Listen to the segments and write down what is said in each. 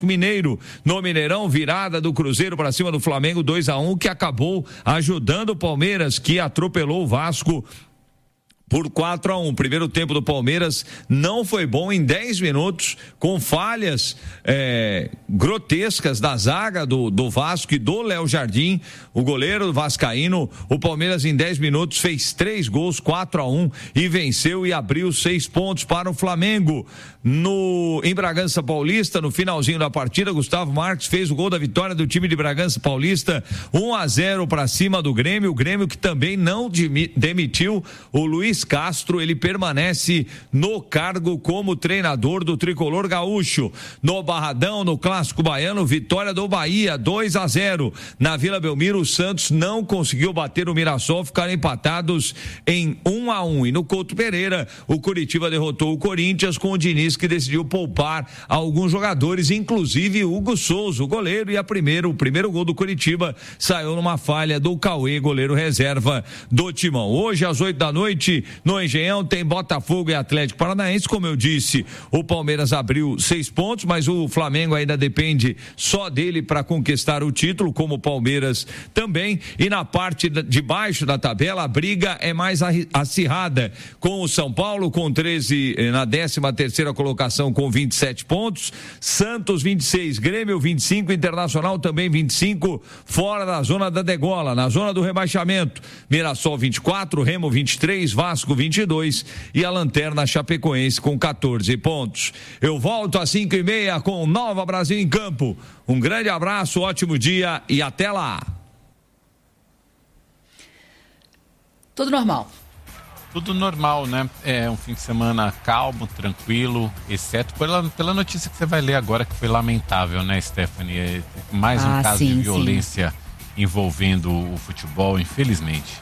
Mineiro, no Mineirão, virada do Cruzeiro para cima do Flamengo 2-1, que acabou ajudando o Palmeiras, que atropelou o Vasco por 4-1. Primeiro tempo do Palmeiras não foi bom em 10 minutos, com falhas grotescas da zaga do Vasco e do Léo Jardim, o goleiro vascaíno. O Palmeiras em 10 minutos fez 3 gols, 4-1, e venceu e abriu 6 pontos para o Flamengo. Em Bragança Paulista, no finalzinho da partida, Gustavo Marques fez o gol da vitória do time de Bragança Paulista, 1-0 para cima do Grêmio. O Grêmio que também não demitiu o Luiz Castro, ele permanece no cargo como treinador do tricolor gaúcho. No Barradão, no Clássico Baiano, vitória do Bahia, 2-0. Na Vila Belmiro, o Santos não conseguiu bater o Mirassol, ficaram empatados em 1-1. E no Couto Pereira, o Coritiba derrotou o Corinthians, com o Diniz que decidiu poupar alguns jogadores, inclusive Hugo Souza, o goleiro, e o primeiro gol do Coritiba saiu numa falha do Cauê, goleiro reserva do Timão. Hoje, às 8 da noite, no Engenhão, tem Botafogo e Atlético Paranaense. Como eu disse, o Palmeiras abriu 6 pontos, mas o Flamengo ainda depende só dele para conquistar o título, como o Palmeiras também. E na parte de baixo da tabela, a briga é mais acirrada, com o São Paulo com 13 na 13ª colocação com 27 pontos, Santos 26, Grêmio 25, Internacional também 25, fora da zona da degola, na zona do rebaixamento, Mirassol 24, Remo 23, Vasco 22 e a lanterna Chapecoense com 14 pontos. Eu volto às 5:30 com Nova Brasil em Campo. Um grande abraço, ótimo dia e até lá. Tudo normal. Tudo normal, né? É um fim de semana calmo, tranquilo, exceto pela notícia que você vai ler agora, que foi lamentável, né, Stephanie? Mais um caso de violência envolvendo o futebol, infelizmente.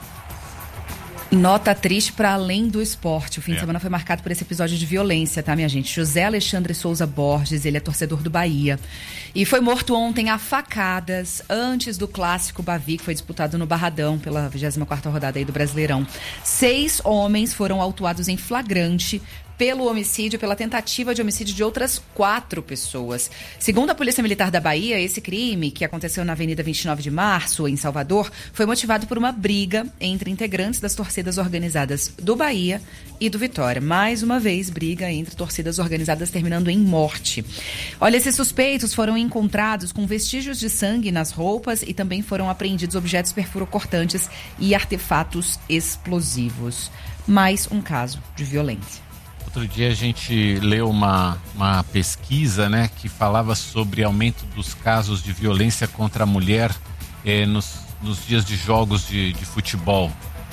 Nota triste para além do esporte. O fim de semana foi marcado por esse episódio de violência, tá, minha gente? José Alexandre Souza Borges, ele é torcedor do Bahia. E foi morto ontem a facadas, antes do clássico Bavi, que foi disputado no Barradão, pela 24ª rodada aí do Brasileirão. 6 homens foram autuados em flagrante pelo homicídio, pela tentativa de homicídio de outras 4 pessoas. Segundo a Polícia Militar da Bahia, esse crime, que aconteceu na Avenida 29 de Março, em Salvador, foi motivado por uma briga entre integrantes das torcidas organizadas do Bahia e do Vitória. Mais uma vez, briga entre torcidas organizadas terminando em morte. Olha, esses suspeitos foram encontrados com vestígios de sangue nas roupas e também foram apreendidos objetos perfurocortantes e artefatos explosivos. Mais um caso de violência. Outro dia a gente leu uma pesquisa, né, que falava sobre aumento dos casos de violência contra a mulher nos dias de jogos de futebol.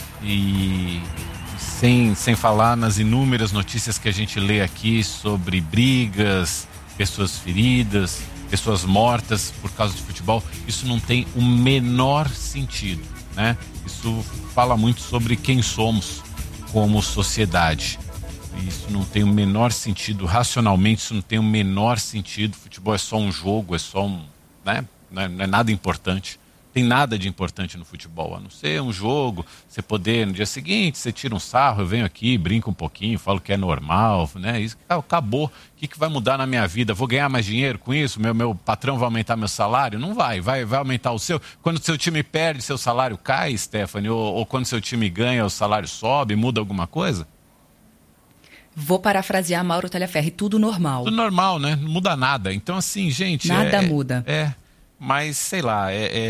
E sem falar nas inúmeras notícias que a gente lê aqui sobre brigas, pessoas feridas, pessoas mortas por causa de futebol. Isso não tem o menor sentido, né? Isso fala muito sobre quem somos como sociedade. Isso não tem o menor sentido, racionalmente isso não tem o menor sentido. Futebol é só um jogo, é só né? Não é nada importante. Tem nada de importante no futebol, a não ser um jogo, você poder, no dia seguinte, você tira um sarro, eu venho aqui, brinco um pouquinho, falo que é normal, né? Isso acabou. O que vai mudar na minha vida? Vou ganhar mais dinheiro com isso? Meu patrão vai aumentar meu salário? Não vai aumentar o seu. Quando o seu time perde, seu salário cai, Stephanie? Ou quando seu time ganha, o salário sobe, muda alguma coisa? Vou parafrasear Mauro Talhaferri, tudo normal. Tudo normal, né? Não muda nada. Então, assim, gente... Nada muda. Mas, sei lá,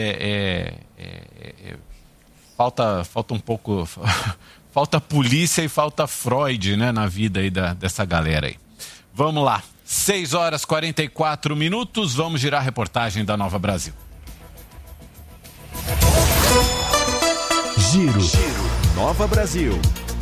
falta um pouco... Falta polícia e falta Freud, né, na vida aí dessa galera aí. Vamos lá. 6h44, vamos girar a reportagem da Nova Brasil. Giro. Nova Brasil.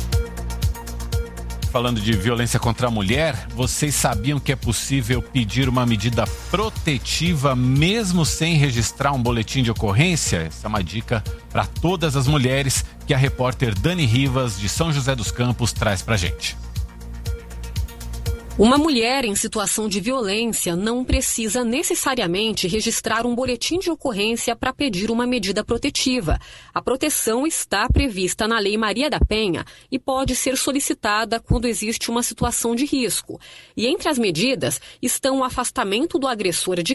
Falando de violência contra a mulher, vocês sabiam que é possível pedir uma medida protetiva mesmo sem registrar um boletim de ocorrência? Essa é uma dica para todas as mulheres que a repórter Dani Rivas, de São José dos Campos, traz pra gente. Uma mulher em situação de violência não precisa necessariamente registrar um boletim de ocorrência para pedir uma medida protetiva. A proteção está prevista na Lei Maria da Penha e pode ser solicitada quando existe uma situação de risco. E entre as medidas estão o afastamento do agressor de